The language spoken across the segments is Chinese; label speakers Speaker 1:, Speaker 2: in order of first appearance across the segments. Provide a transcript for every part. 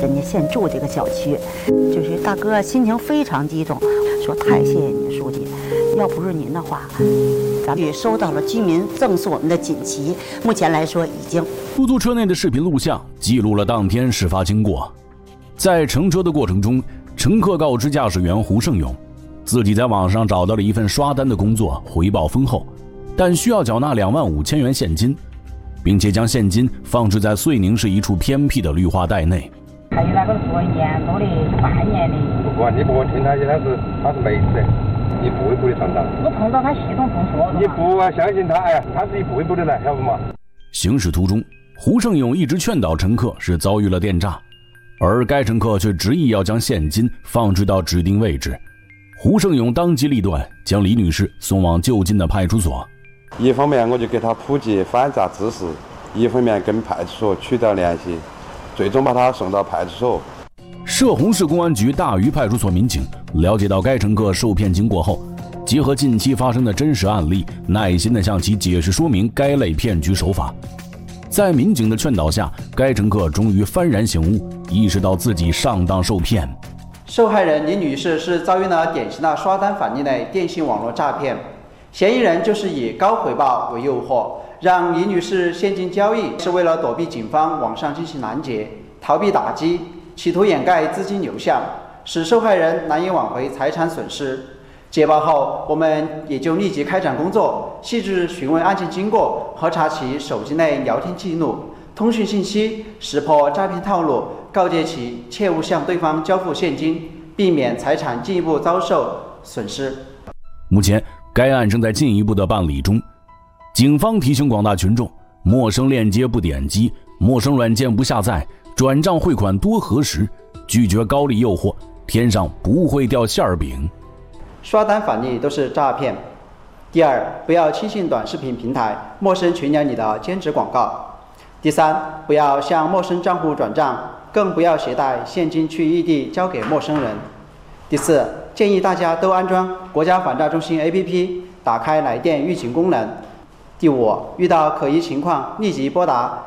Speaker 1: 人家现住这个小区。就是大哥心情非常激动，说太谢谢你书记，要不是您的话，咱们也收到了居民赠送我们的锦旗，目前来说已经。
Speaker 2: 出租车内的视频录像记录了当天事发经过。在乘车的过程中，乘客告知驾驶员胡胜勇，自己在网上找到了一份刷单的工作，回报丰厚，但需要缴纳25000元现金，并且将现金放置在遂宁市一处偏僻的绿化带内。
Speaker 3: 还有那个做严重的、半年的。
Speaker 4: 你不听他的，他是没事，一步一步的上当。
Speaker 3: 我碰到他系统封锁了。
Speaker 4: 你不相信他呀？他是一步一步的来，晓得吗？
Speaker 2: 行驶途中，胡胜勇一直劝导乘客是遭遇了电诈，而该乘客却执意要将现金放置到指定位置。胡胜勇当机立断，将李女士送往就近的派出所。
Speaker 4: 一方面我就给他普及反诈知识，一方面跟派出所取得联系，最终把他送到派出所。
Speaker 2: 涉洪市公安局大余派出所民警了解到该乘客受骗经过后，结合近期发生的真实案例，耐心地向其解释说明该类骗局手法。在民警的劝导下，该乘客终于幡然醒悟，意识到自己上当受骗。
Speaker 5: 受害人李女士是遭遇了典型的刷单返利类电信网络诈骗，嫌疑人就是以高回报为诱惑，让李女士现金交易，是为了躲避警方网上进行拦截，逃避打击，企图掩盖资金流向，使受害人难以挽回财产损失。接报后，我们也就立即开展工作，细致询问案件经过，核查其手机内聊天记录、通讯信息，识破诈骗套路，告诫其切勿向对方交付现金，避免财产进一步遭受损失。
Speaker 2: 目前，该案正在进一步的办理中。警方提醒广大群众，陌生链接不点击，陌生软件不下载，转账汇款多核实，拒绝高利诱惑，天上不会掉馅儿饼。
Speaker 5: 刷单返利都是诈骗。第二，不要轻信短视频平台陌生群聊里的兼职广告。第三，不要向陌生账户转账，更不要携带现金去异地交给陌生人。第四，建议大家都安装国家反诈中心 APP， 打开来电预警功能。第五，遇到可疑情况立即拨打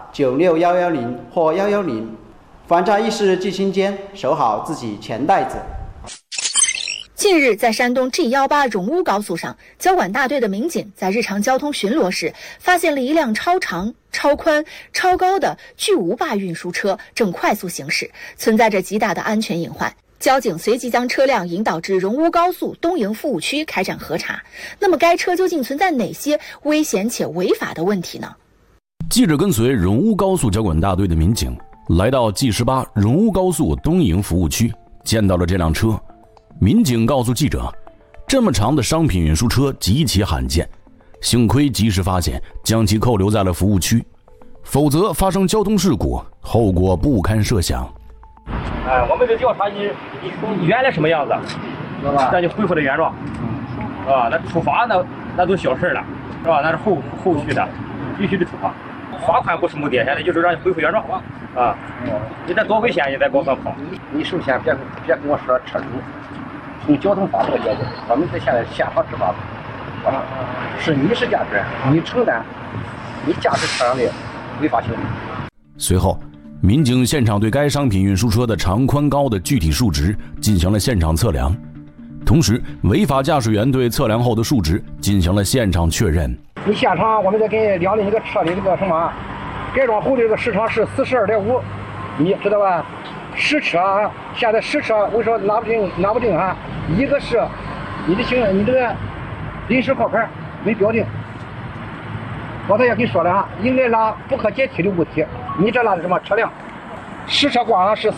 Speaker 5: 96110或110，反诈意识记心间，守好自己钱袋子。
Speaker 6: 近日，在山东 G18荣乌高速上，交管大队的民警在日常交通巡逻时，发现了一辆超长、超宽、超高的巨无霸运输车正快速行驶，存在着极大的安全隐患。交警随即将车辆引导至荣乌高速东营服务区开展核查。那么，该车究竟存在哪些危险且违法的问题呢？
Speaker 2: 记者跟随荣乌高速交管大队的民警来到 G18荣乌高速东营服务区，见到了这辆车。民警告诉记者，这么长的商品运输车极其罕见，幸亏及时发现，将其扣留在了服务区，否则发生交通事故，后果不堪设想。
Speaker 7: 我们得调查你原来什么样子，那就恢复的原状，是吧？那处罚那都小事了，是吧？那是后续的，必须得处罚。罚款不是目的，现在就是让你恢复原状啊！你这多危险，你在高速跑。
Speaker 8: 你首先别跟我说车主，从交通法这个角度，我们这现在宪法执法啊，是你是驾驶，你承担你驾驶车辆的违法行为。
Speaker 2: 随后，民警现场对该商品运输车的长宽高的具体数值进行了现场测量，同时违法驾驶员对测量后的数值进行了现场确认。
Speaker 8: 你现场我们再给你量的这个车的这个什么改装后的这个时长是42.5米，知道吧？实车啊，现在实车我说拿不定啊，一个是你这个临时号牌没标定，刚才也跟你说了啊，应该拉不可解体的物体，你这拉的什么车辆？实车光是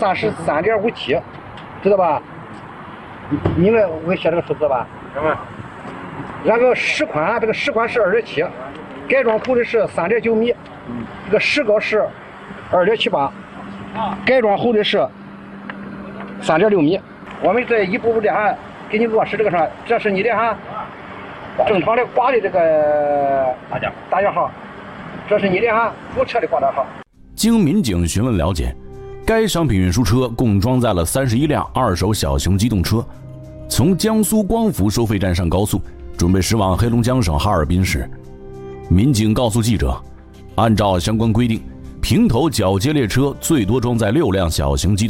Speaker 8: 33.57，知道吧？你们我写这个数字吧，什么？然后实宽，这个实宽是2.7，改装后的是3.9米，这个实高是2.78，改装后的是3.6米。我们这一步步的哈，给你落实这个上，这是你的哈正常的挂的这个大架号，这是你的哈副车的挂架号。
Speaker 2: 经民警询问了解，该商品运输车共装载了31辆二手小型机动车，从江苏光伏收费站上高速，准备驶往黑龙江省哈尔滨市。民警告诉记者，按照相关规定，平头铰接列车最多装载6辆小型机动车。